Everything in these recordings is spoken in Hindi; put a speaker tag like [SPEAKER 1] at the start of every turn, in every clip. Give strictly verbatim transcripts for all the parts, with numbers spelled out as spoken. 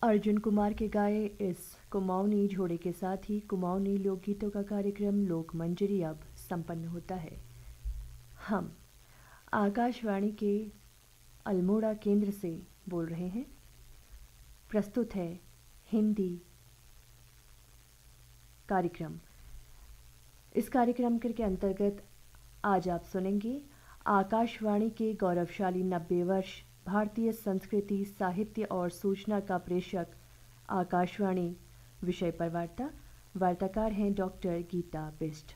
[SPEAKER 1] अर्जुन कुमार के गाए इस कुमाऊनी जोड़े के साथ ही कुमाऊनी लोकगीतों का कार्यक्रम लोक मंजरी अब संपन्न होता है। हम आकाशवाणी के अल्मोड़ा केंद्र से बोल रहे हैं। प्रस्तुत है हिंदी कार्यक्रम। इस कार्यक्रम के अंतर्गत आज आप सुनेंगे आकाशवाणी के गौरवशाली नब्बे वर्ष भारतीय संस्कृति, साहित्य और सूचना का प्रेषक आकाशवाणी विषय पर वार्ता। वार्ताकार हैं डॉक्टर गीता बिष्ट।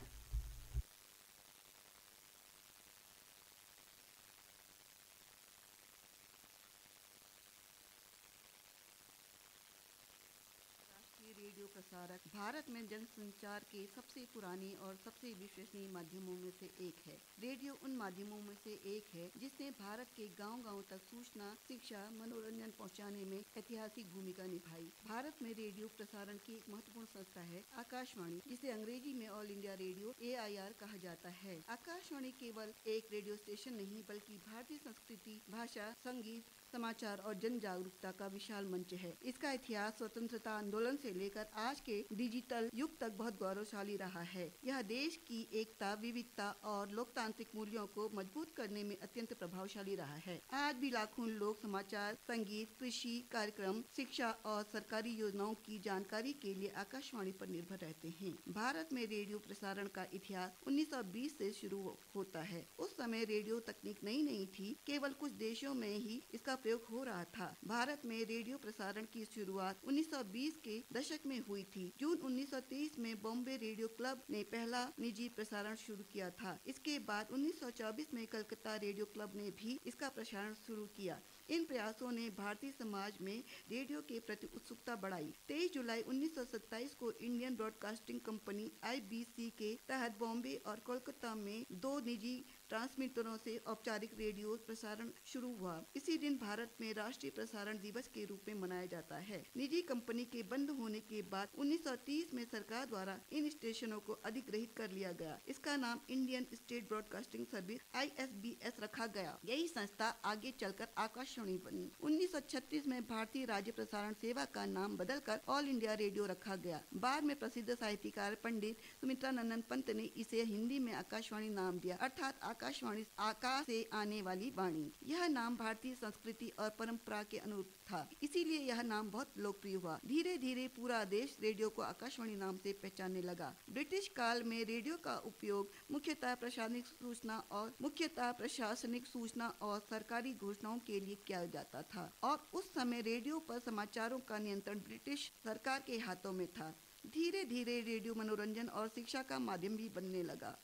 [SPEAKER 2] रेडियो प्रसारक भारत में जनसंचार के सबसे पुराने और सबसे विश्वसनीय माध्यमों में से एक है। रेडियो उन माध्यमों में से एक है जिसने भारत के गांव-गांव तक सूचना, शिक्षा, मनोरंजन पहुंचाने में ऐतिहासिक भूमिका निभाई। भारत में रेडियो प्रसारण की एक महत्वपूर्ण संस्था है आकाशवाणी, जिसे अंग्रेजी में all India radio A I R कहा जाता है। आकाशवाणी केवल एक रेडियो स्टेशन नहीं बल्कि भारतीय संस्कृति, भाषा, संगीत, समाचार और जन जागरूकता का विशाल मंच है। इसका इतिहास स्वतंत्रता आंदोलन से लेकर आज के डिजिटल युग तक बहुत गौरवशाली रहा है। यह देश की एकता, विविधता और लोकतांत्रिक मूल्यों को मजबूत करने में अत्यंत प्रभावशाली रहा है। आज भी लाखों लोग समाचार, संगीत, कृषि कार्यक्रम, शिक्षा और सरकारी योजनाओं की जानकारी के लिए आकाशवाणी पर निर्भर रहते हैं। भारत में रेडियो प्रसारण का इतिहास उन्नीस सौ बीस से शुरू होता है। उस समय रेडियो तकनीक नई नहीं थी, केवल कुछ देशों में ही इसका प्रयोग हो रहा था। भारत में रेडियो प्रसारण की शुरुआत उन्नीस सौ बीस के दशक में हुई थी। जून उन्नीस सौ तेईस में बॉम्बे रेडियो क्लब ने पहला निजी प्रसारण शुरू किया था। इसके बाद उन्नीस सौ चौबीस में कलकत्ता रेडियो क्लब ने भी इसका प्रसारण शुरू किया। इन प्रयासों ने भारतीय समाज में रेडियो के प्रति उत्सुकता बढ़ाई। तेईस जुलाई उन्नीस सौ सत्ताईस को इंडियन ब्रॉडकास्टिंग कंपनी आई बी सी के तहत बॉम्बे और कोलकाता में दो निजी ट्रांसमीटरों से औपचारिक रेडियो प्रसारण शुरू हुआ। इसी दिन भारत में राष्ट्रीय प्रसारण दिवस के रूप में मनाया जाता है। निजी कंपनी के बंद होने के बाद उन्नीस सौ तीस में सरकार द्वारा इन स्टेशनों को अधिग्रहित कर लिया गया। इसका नाम Indian state broadcasting service I S B S रखा गया। यही संस्था आगे चलकर आकाशवाणी बनी। उन्नीस सौ छत्तीस में भारतीय राज्य प्रसारण सेवा का नाम बदलकर ऑल इंडिया रेडियो रखा गया। बाद में प्रसिद्ध साहित्यकार पंडित सुमित्रा नंदन पंत ने इसे हिंदी में आकाशवाणी नाम दिया, अर्थात आकाशवाणी आकाश से आने वाली वाणी। यह नाम भारतीय संस्कृति और परंपरा के अनुरूप था, इसीलिए यह नाम बहुत लोकप्रिय हुआ। धीरे धीरे पूरा देश रेडियो को आकाशवाणी नाम से पहचानने लगा। ब्रिटिश काल में रेडियो का उपयोग मुख्यतः प्रशासनिक सूचना और मुख्यतः प्रशासनिक सूचना और सरकारी घोषणाओं के लिए किया जाता था और उस समय रेडियो पर समाचारों का नियंत्रण ब्रिटिश सरकार के हाथों में था। धीरे धीरे रेडियो मनोरंजन और शिक्षा का माध्यम भी बनने लगा।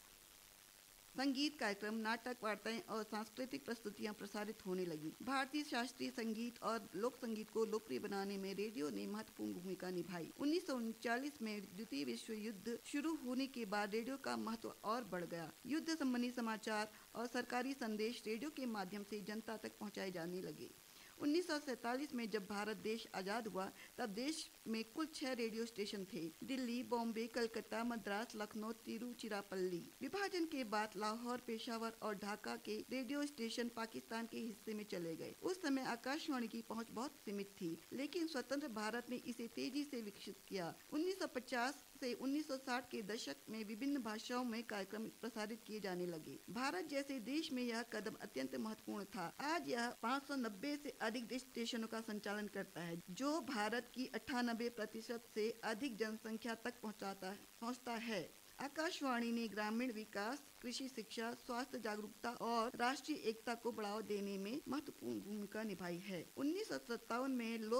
[SPEAKER 2] संगीत कार्यक्रम, नाटक, वार्ताएं और सांस्कृतिक प्रस्तुतियां प्रसारित होने लगी। भारतीय शास्त्रीय संगीत और लोक संगीत को लोकप्रिय बनाने में रेडियो ने महत्वपूर्ण भूमिका निभाई। उन्नीस सौ उनचालीस में द्वितीय विश्व युद्ध शुरू होने के बाद रेडियो का महत्व और बढ़ गया। युद्ध संबंधी समाचार और सरकारी संदेश रेडियो के माध्यम से जनता तक पहुंचाए जाने लगे। उन्नीस सौ सैंतालीस में जब भारत देश आज़ाद हुआ तब देश में कुल छह रेडियो स्टेशन थे: दिल्ली, बॉम्बे, कलकत्ता, मद्रास, लखनऊ, तिरुचिरापल्ली। विभाजन के बाद लाहौर, पेशावर और ढाका के रेडियो स्टेशन पाकिस्तान के हिस्से में चले गए। उस समय आकाशवाणी की पहुंच बहुत सीमित थी, लेकिन स्वतंत्र भारत ने इसे तेजी से विकसित किया। उन्नीस सौ पचास से उन्नीस सौ साठ के दशक में विभिन्न भाषाओं में कार्यक्रम प्रसारित किए जाने लगे। भारत जैसे देश में यह कदम अत्यंत महत्वपूर्ण था। आज यह पाँच सौ नब्बे से अधिक स्टेशनों का संचालन करता है, जो भारत की अट्ठानबे प्रतिशत से अधिक जनसंख्या तक पहुंचाता पहुंचता है। आकाशवाणी ने ग्रामीण विकास, कृषि, शिक्षा, स्वास्थ्य जागरूकता और राष्ट्रीय एकता को बढ़ावा देने में महत्वपूर्ण भूमिका निभाई है। उन्नीस सौ सत्तावन में लोक